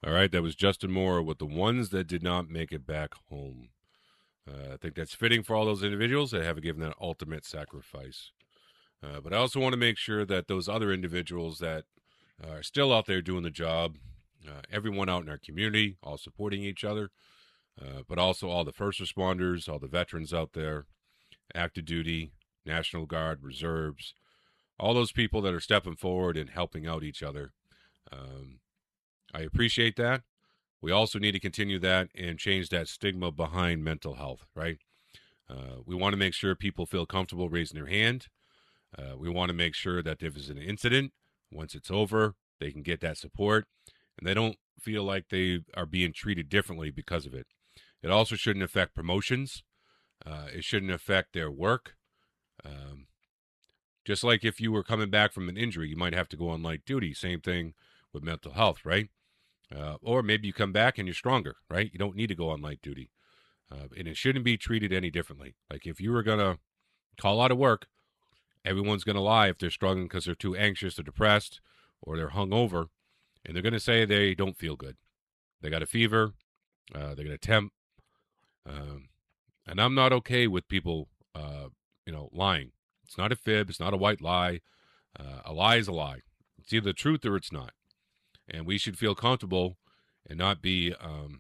All right, that was Justin Moore with The Ones That Did Not Make It Back Home. I think that's fitting for all those individuals that have given that ultimate sacrifice. But I also want to make sure that those other individuals that are still out there doing the job, everyone out in our community, all supporting each other, but also all the first responders, all the veterans out there, active duty, National Guard, reserves, all those people that are stepping forward and helping out each other. Um, I appreciate that. We also need to continue that and change that stigma behind mental health, right? We want to make sure people feel comfortable raising their hand. We want to make sure that if there's an incident, once it's over, they can get that support and they don't feel like they are being treated differently because of it. It also shouldn't affect promotions. It shouldn't affect their work. Um, just like if you were coming back from an injury, you might have to go on light duty. Same thing with mental health, right? Or maybe you come back and you're stronger, right? You don't need to go on light duty. And it shouldn't be treated any differently. Like if you were going to call out of work, everyone's going to lie if they're struggling because they're too anxious or depressed or they're hungover. And they're going to say they don't feel good. They got a fever. They got a temp. Um, and I'm not okay with people, lying. It's not a fib. It's not a white lie. A lie is a lie. It's either the truth or it's not. And we should feel comfortable and not be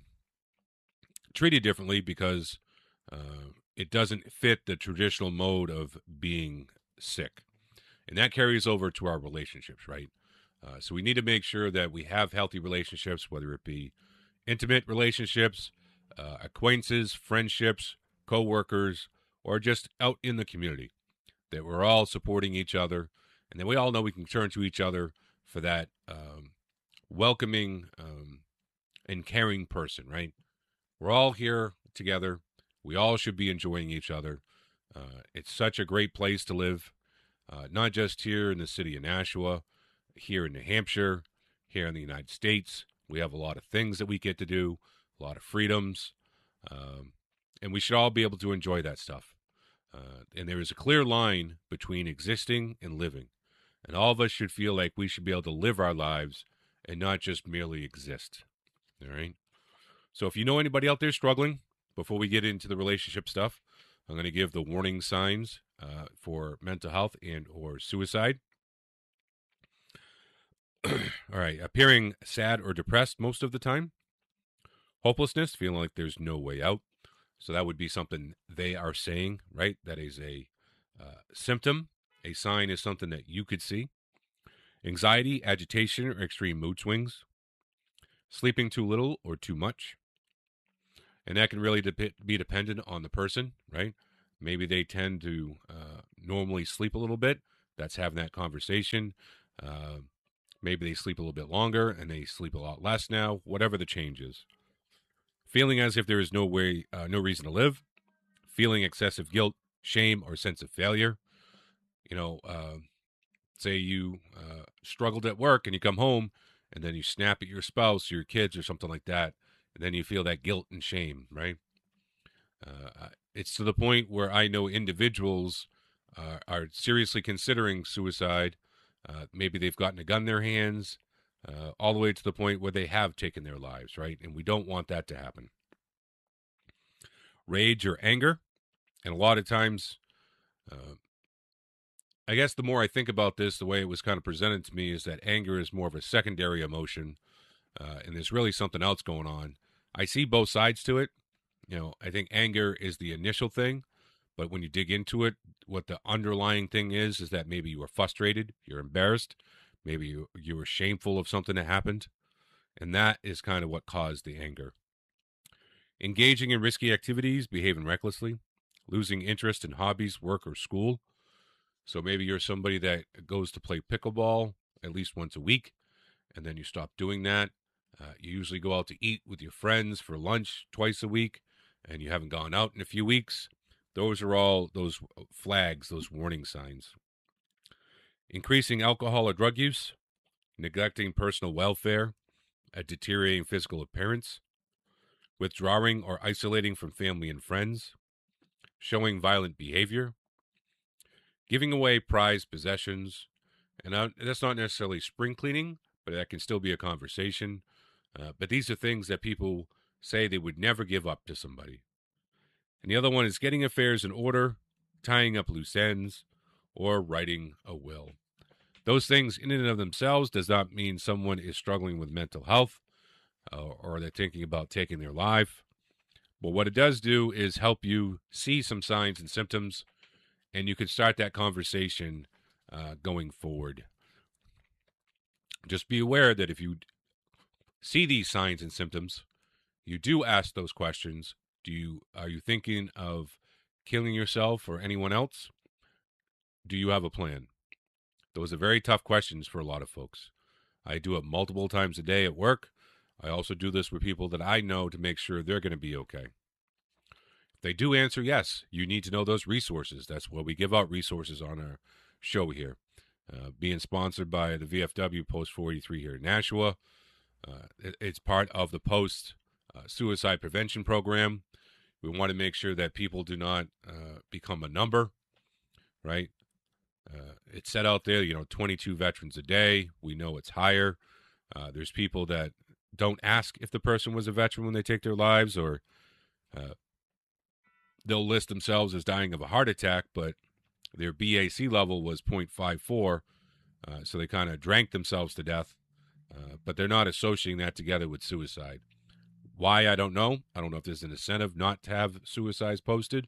treated differently because it doesn't fit the traditional mode of being sick. And that carries over to our relationships, right? So we need to make sure that we have healthy relationships, whether it be intimate relationships, acquaintances, friendships, coworkers, or just out in the community, that we're all supporting each other, and then we all know we can turn to each other for that welcoming and caring person, right? We're all here together. We all should be enjoying each other. It's such a great place to live, not just here in the city of Nashua, here in New Hampshire, here in the United States. We have a lot of things that we get to do, a lot of freedoms, um, and we should all be able to enjoy that stuff. And there is a clear line between existing and living. And all of us should feel like we should be able to live our lives and not just merely exist. All right. So if you know anybody out there struggling, before we get into the relationship stuff, I'm going to give the warning signs for mental health and or suicide. All right. Appearing sad or depressed most of the time. Hopelessness, feeling like there's no way out. So that would be something they are saying, right? That is a symptom. A sign is something that you could see. Anxiety, agitation, or extreme mood swings. Sleeping too little or too much. And that can really be dependent on the person, right? Maybe they tend to normally sleep a little bit. That's having that conversation. Uh, Maybe they sleep a little bit longer and they sleep a lot less now, whatever the change is. Feeling as if there is no reason to live. Feeling excessive guilt, shame, or sense of failure. You know, say you struggled at work and you come home and then you snap at your spouse or your kids or something like that. And then you feel that guilt and shame, right? It's to the point where I know individuals are seriously considering suicide. Maybe they've gotten a gun in their hands, all the way to the point where they have taken their lives, right? And we don't want that to happen. Rage or anger. And a lot of times, uh, I guess the more I think about this, the way it was kind of presented to me is that anger is more of a secondary emotion, and there's really something else going on. I see both sides to it. I think anger is the initial thing, but when you dig into it, what the underlying thing is that maybe you were frustrated, you're embarrassed, maybe you were shameful of something that happened, and that is kind of what caused the anger. Engaging in risky activities, behaving recklessly, losing interest in hobbies, work, or school. So maybe you're somebody that goes to play pickleball at least once a week, and then you stop doing that. You usually go out to eat with your friends for lunch twice a week, and you haven't gone out in a few weeks. Those are all those flags, those warning signs. Increasing alcohol or drug use, neglecting personal welfare, a deteriorating physical appearance, withdrawing or isolating from family and friends, showing violent behavior, giving away prized possessions. And that's not necessarily spring cleaning, but that can still be a conversation. But these are things that people say they would never give up to somebody. And the other one is getting affairs in order, tying up loose ends, or writing a will. Those things in and of themselves does not mean someone is struggling with mental health or they're thinking about taking their life. But what it does do is help you see some signs and symptoms, and you can start that conversation going forward. Just be aware that if you see these signs and symptoms, you do ask those questions. Are you thinking of killing yourself or anyone else? Do you have a plan? Those are very tough questions for a lot of folks. I do it multiple times a day at work. I also do this with people that I know to make sure they're going to be okay. If they do answer yes, you need to know those resources. That's why we give out resources on our show here. Being sponsored by the VFW Post 483 here in Nashua. It's part of the Post Suicide Prevention Program. We want to make sure that people do not become a number, right? It's set out there, 22 veterans a day. We know it's higher. There's people that don't ask if the person was a veteran when they take their lives, or they'll list themselves as dying of a heart attack, but their BAC level was 0.54, so they kind of drank themselves to death, but they're not associating that together with suicide. Why, I don't know. I don't know if there's an incentive not to have suicides posted.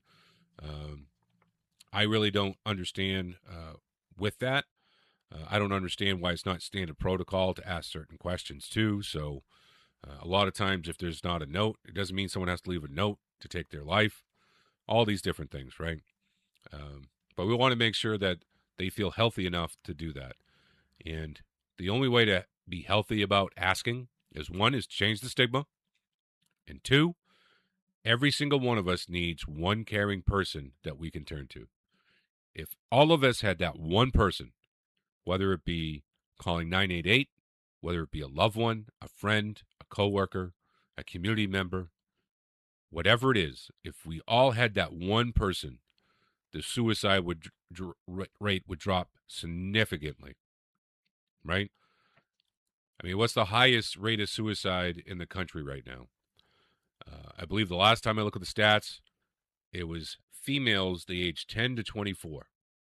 I really don't understand with that. I don't understand why it's not standard protocol to ask certain questions too. So a lot of times if there's not a note, it doesn't mean someone has to leave a note to take their life. All these different things, right? But we want to make sure that they feel healthy enough to do that. And the only way to be healthy about asking is, one, is change the stigma. And two, every single one of us needs one caring person that we can turn to. If all of us had that one person, whether it be calling 988, whether it be a loved one, a friend, a coworker, a community member, whatever it is, if we all had that one person, the suicide rate would drop significantly, right? I mean, what's the highest rate of suicide in the country right now? I believe the last time I looked at the stats, it was females the age 10 to 24.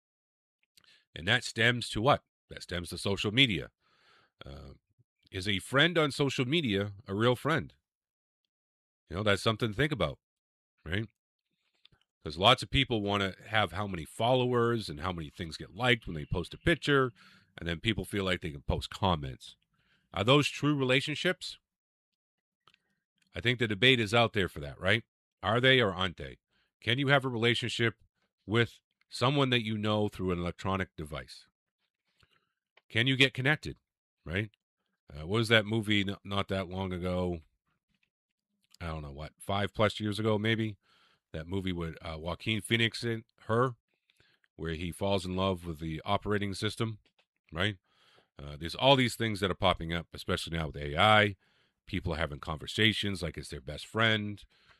And that stems to what? That stems to social media. Is a friend on social media a real friend? That's something to think about, right? Because lots of people want to have how many followers and how many things get liked when they post a picture, and then people feel like they can post comments. Are those true relationships? I think the debate is out there for that, right? Are they or aren't they? Can you have a relationship with someone that you know through an electronic device? Can you get connected, right? What was that movie not that long ago? I don't know, 5+ years ago, maybe? That movie with Joaquin Phoenix in Her, where he falls in love with the operating system, right? There's all these things that are popping up, especially now with AI. People are having conversations like it's their best friend.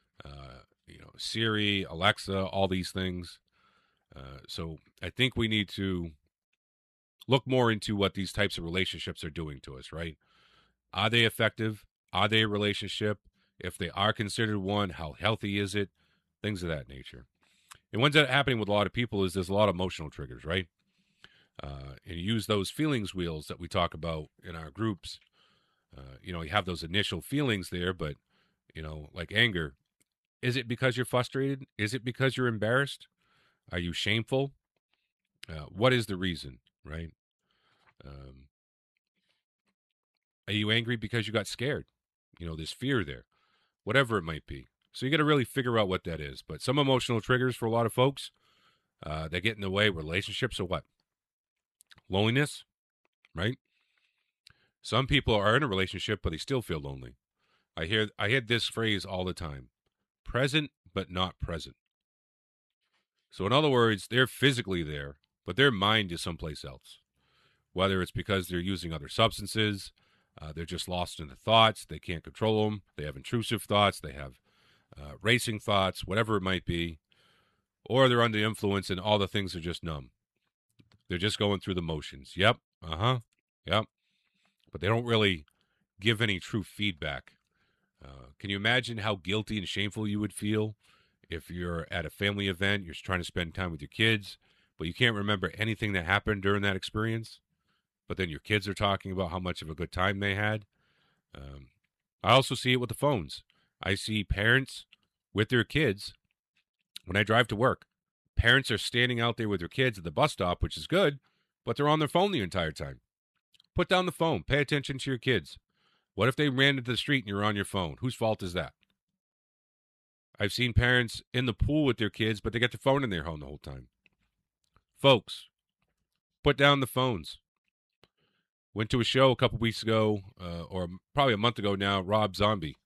Siri, Alexa, all these things. So I think we need to look more into what these types of relationships are doing to us, right? Are they effective? Are they a relationship? If they are considered one, how healthy is it? Things of that nature. And what's happening with a lot of people is there's a lot of emotional triggers, right? And you use those feelings wheels that we talk about in our groups. You have those initial feelings there, but, like anger. Is it because you're frustrated? Is it because you're embarrassed? Are you shameful? What is the reason, right? Are you angry because you got scared? There's fear there, whatever it might be. So you got to really figure out what that is. But some emotional triggers for a lot of folks, that get in the way of relationships are what? Loneliness, right? Some people are in a relationship, but they still feel lonely. I hear this phrase all the time: present, but not present. So in other words, they're physically there, but their mind is someplace else. Whether it's because they're using other substances, they're just lost in the thoughts, they can't control them, they have intrusive thoughts, they have racing thoughts, whatever it might be, or they're under influence and all the things are just numb. They're just going through the motions. Yep. Yep. But they don't really give any true feedback. Can you imagine how guilty and shameful you would feel if you're at a family event, you're trying to spend time with your kids, but you can't remember anything that happened during that experience? But then your kids are talking about how much of a good time they had. I also see it with the phones. I see parents with their kids when I drive to work. Parents are standing out there with their kids at the bus stop, which is good, but they're on their phone the entire time. Put down the phone. Pay attention to your kids. What if they ran into the street and you're on your phone? Whose fault is that? I've seen parents in the pool with their kids, but they got their phone in their home the whole time. Folks, put down the phones. Went to a show a couple weeks ago, or probably a month ago now, Rob Zombie.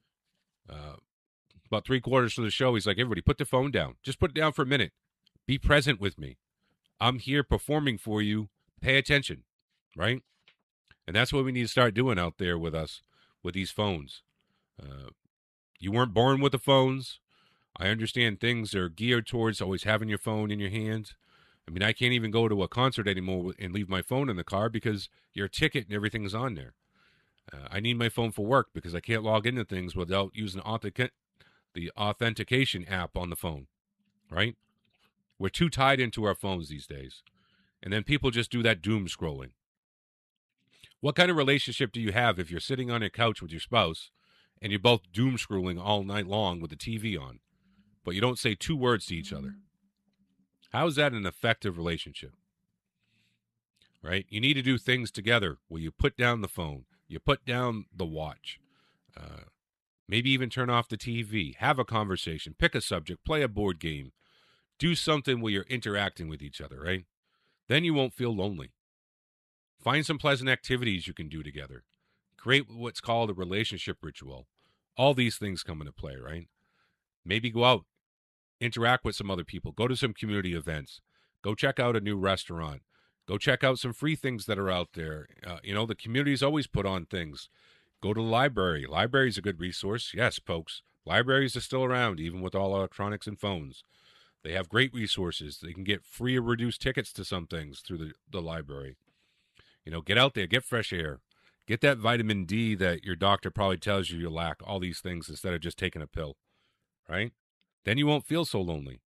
About 3/4 through the show, he's like, everybody, put the phone down. Just put it down for a minute. Be present with me. I'm here performing for you. Pay attention, right? And that's what we need to start doing out there with us, with these phones. You weren't born with the phones. I understand things are geared towards always having your phone in your hands. I mean, I can't even go to a concert anymore and leave my phone in the car because your ticket and everything's on there. I need my phone for work because I can't log into things without using the authentication app on the phone, right? We're too tied into our phones these days. And then people just do that doom scrolling. What kind of relationship do you have if you're sitting on your couch with your spouse and you're both doom scrolling all night long with the TV on, but you don't say 2 words to each other? How is that an effective relationship? Right? You need to do things together where you put down the phone, you put down the watch, maybe even turn off the TV, have a conversation, pick a subject, play a board game, do something where you're interacting with each other, right? Then you won't feel lonely. Find some pleasant activities you can do together. Create what's called a relationship ritual. All these things come into play, right? Maybe go out, interact with some other people, go to some community events, go check out a new restaurant, go check out some free things that are out there. The communities always put on things. Go to the library. Library is a good resource. Yes, folks, libraries are still around, even with all electronics and phones. They have great resources. They can get free or reduced tickets to some things through the library. Get out there, get fresh air, get that vitamin D that your doctor probably tells you lack, all these things instead of just taking a pill, right? Then you won't feel so lonely.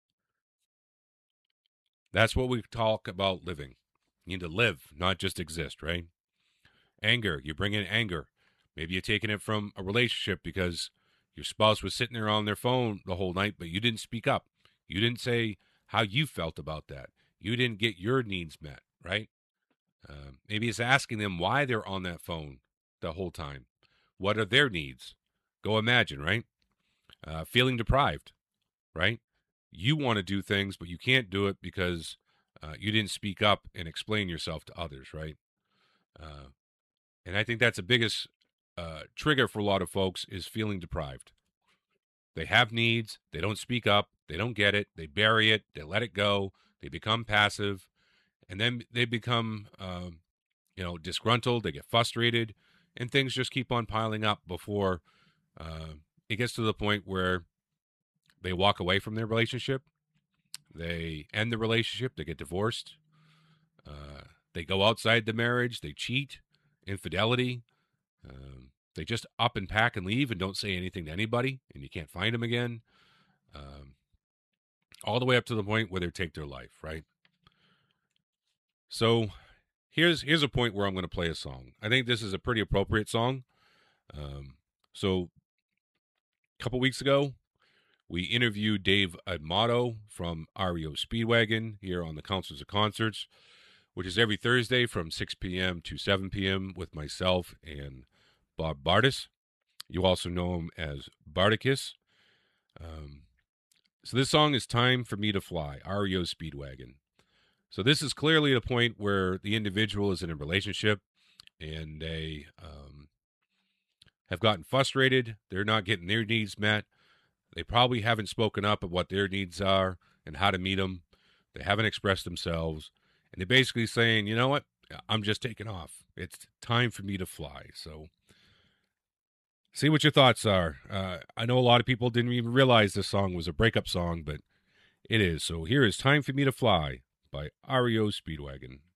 That's what we talk about living. You need to live, not just exist, right? Anger, you bring in anger. Maybe you're taking it from a relationship because your spouse was sitting there on their phone the whole night, but you didn't speak up. You didn't say how you felt about that. You didn't get your needs met, right? Maybe it's asking them why they're on that phone the whole time. What are their needs? Go imagine, right? Feeling deprived, right? You want to do things, but you can't do it because you didn't speak up and explain yourself to others, right? And I think that's the biggest trigger for a lot of folks is feeling deprived. They have needs. They don't speak up. They don't get it. They bury it. They let it go. They become passive. And then they become, disgruntled. They get frustrated. And things just keep on piling up before it gets to the point where they walk away from their relationship. They end the relationship. They get divorced. They go outside the marriage. They cheat. Infidelity. They just up and pack and leave and don't say anything to anybody. And you can't find them again. All the way up to the point where they take their life, right? So here's a point where I'm going to play a song. I think this is a pretty appropriate song. So a couple weeks ago, we interviewed Dave Admato from REO Speedwagon here on the Counselors of Concerts, which is every Thursday from 6 p.m. to 7 p.m. with myself and Bob Bardis. You also know him as Bardicus. So this song is Time for Me to Fly, REO Speedwagon. So this is clearly a point where the individual is in a relationship and they have gotten frustrated. They're not getting their needs met. They probably haven't spoken up of what their needs are and how to meet them. They haven't expressed themselves. And they're basically saying, you know what? I'm just taking off. It's time for me to fly. So see what your thoughts are. I know a lot of people didn't even realize this song was a breakup song, but it is. So here is Time for Me to Fly by REO Speedwagon.